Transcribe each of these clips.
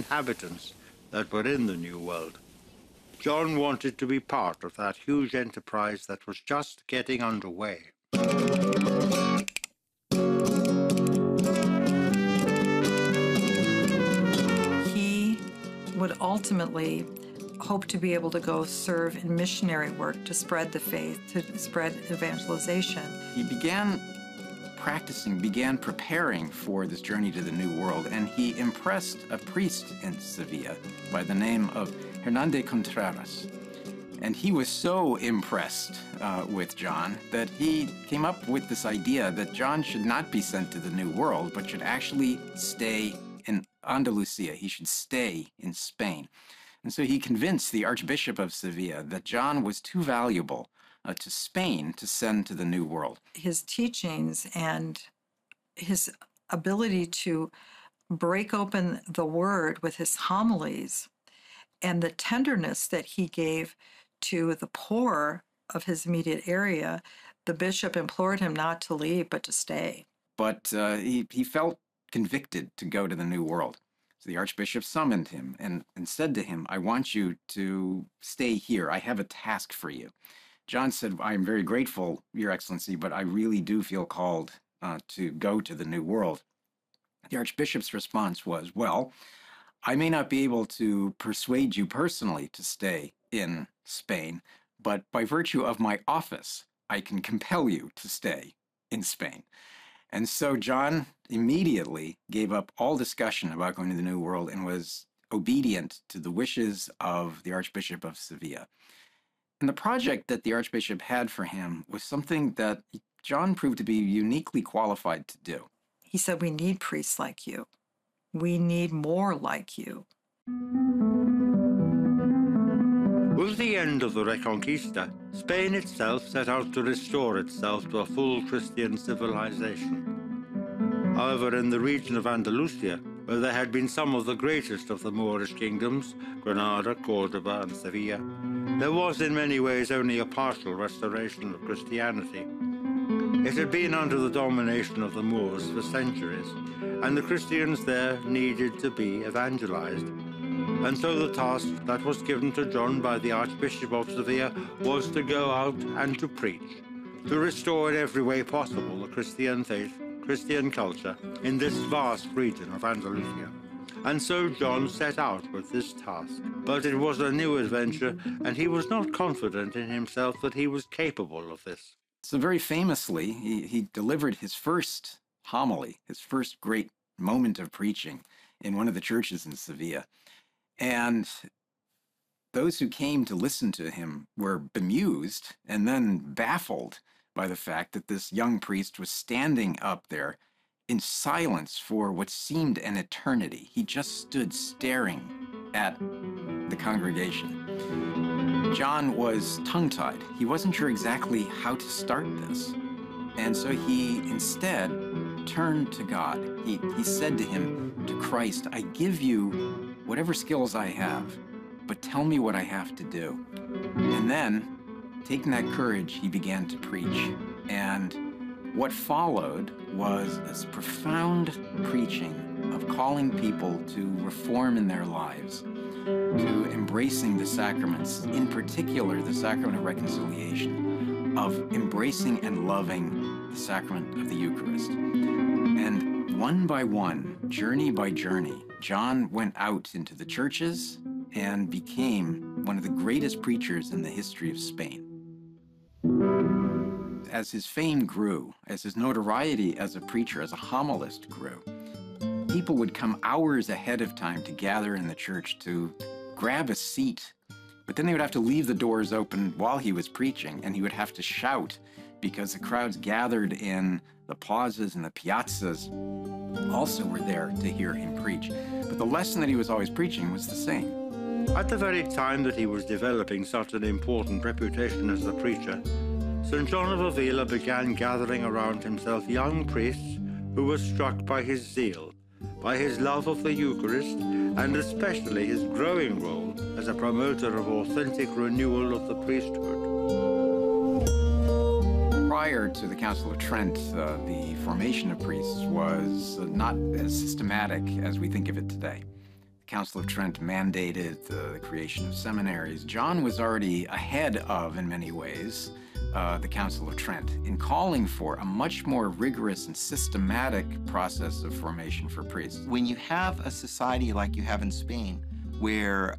inhabitants that were in the New World. John wanted to be part of that huge enterprise that was just getting underway. He would ultimately hope to be able to go serve in missionary work to spread the faith, to spread evangelization. He began preparing for this journey to the New World, and he impressed a priest in Sevilla by the name of Hernán Contreras. And he was so impressed with John that he came up with this idea that John should not be sent to the New World, but should actually stay in Andalusia. He should stay in Spain. And so he convinced the Archbishop of Sevilla that John was too valuable to Spain to send to the New World. His teachings and his ability to break open the Word with his homilies and the tenderness that he gave to the poor of his immediate area, the bishop implored him not to leave, but to stay. But he felt convicted to go to the New World. So the Archbishop summoned him and said to him, "I want you to stay here. I have a task for you." John said, "I am very grateful, Your Excellency, but I really do feel called to go to the New World." The Archbishop's response was, "Well, I may not be able to persuade you personally to stay in Spain, but by virtue of my office, I can compel you to stay in Spain." And so John immediately gave up all discussion about going to the New World and was obedient to the wishes of the Archbishop of Sevilla. And the project that the Archbishop had for him was something that John proved to be uniquely qualified to do. He said, "We need priests like you. We need more like you." With the end of the Reconquista, Spain itself set out to restore itself to a full Christian civilization. However, in the region of Andalusia, where there had been some of the greatest of the Moorish kingdoms, Granada, Córdoba, and Sevilla, there was in many ways only a partial restoration of Christianity. It had been under the domination of the Moors for centuries, and the Christians there needed to be evangelized. And so the task that was given to John by the Archbishop of Sevilla was to go out and to preach, to restore in every way possible the Christian faith, Christian culture in this vast region of Andalusia. And so John set out with this task. But it was a new adventure, and he was not confident in himself that he was capable of this. So very famously, he delivered his first homily, his first great moment of preaching in one of the churches in Sevilla. And those who came to listen to him were bemused and then baffled by the fact that this young priest was standing up there in silence for what seemed an eternity. He just stood staring at the congregation. John was tongue-tied. He wasn't sure exactly how to start this. And so he instead turned to God. He said to him, to Christ, "I give you whatever skills I have, but tell me what I have to do." And then, taking that courage, he began to preach. And what followed was this profound preaching of calling people to reform in their lives, to embracing the sacraments, in particular the sacrament of reconciliation, of embracing and loving the sacrament of the Eucharist. And one by one, journey by journey, John went out into the churches and became one of the greatest preachers in the history of Spain. As his fame grew, as his notoriety as a preacher, as a homilist grew, people would come hours ahead of time to gather in the church to grab a seat. But then they would have to leave the doors open while he was preaching, and he would have to shout because the crowds gathered in the plazas and the piazzas also were there to hear him preach. But the lesson that he was always preaching was the same. At the very time that he was developing such an important reputation as a preacher, St. John of Avila began gathering around himself young priests who were struck by his zeal, by his love of the Eucharist, and especially his growing role as a promoter of authentic renewal of the priesthood. Prior to the Council of Trent, the formation of priests was not as systematic as we think of it today. Council of Trent mandated the creation of seminaries, John was already ahead of, in many ways, the Council of Trent in calling for a much more rigorous and systematic process of formation for priests. When you have a society like you have in Spain, where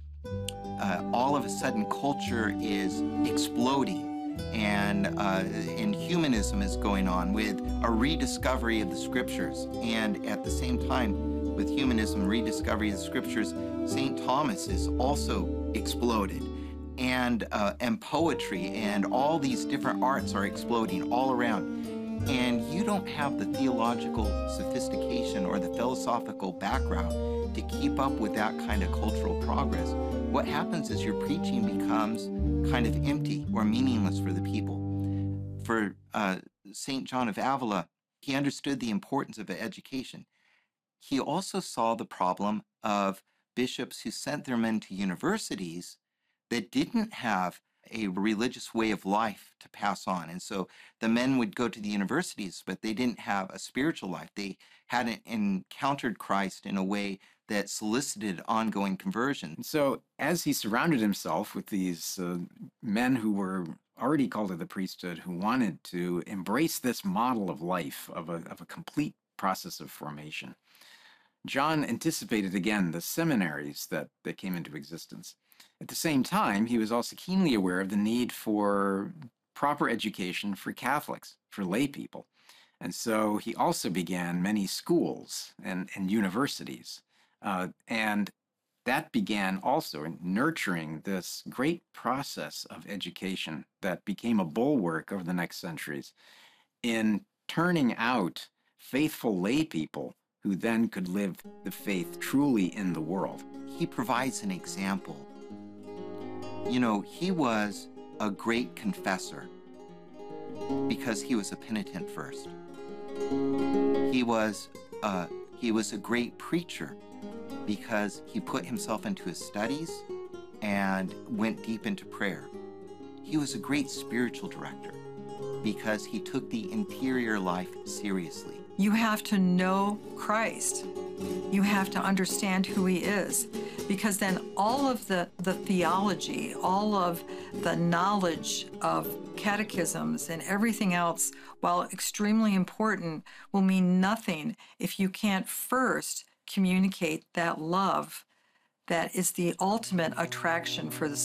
all of a sudden culture is exploding and humanism is going on with a rediscovery of the scriptures, and at the same time with humanism, rediscovery of the scriptures, St. Thomas is also exploded. And poetry and all these different arts are exploding all around. And you don't have the theological sophistication or the philosophical background to keep up with that kind of cultural progress. What happens is your preaching becomes kind of empty or meaningless for the people. For St. John of Avila, he understood the importance of education. He also saw the problem of bishops who sent their men to universities that didn't have a religious way of life to pass on. And so the men would go to the universities, but they didn't have a spiritual life. They hadn't encountered Christ in a way that solicited ongoing conversion. And so as he surrounded himself with these men who were already called to the priesthood, who wanted to embrace this model of life, of a complete process of formation, John anticipated again the seminaries that came into existence. At the same time, he was also keenly aware of the need for proper education for Catholics, for lay people. And so he also began many schools and universities. And that began also in nurturing this great process of education that became a bulwark over the next centuries in turning out faithful lay people who then could live the faith truly in the world. He provides an example. You know, he was a great confessor because he was a penitent first. He was a great preacher because he put himself into his studies and went deep into prayer. He was a great spiritual director because he took the interior life seriously. You have to know Christ. You have to understand who he is, because then all of the theology, all of the knowledge of catechisms and everything else, while extremely important, will mean nothing if you can't first communicate that love that is the ultimate attraction for the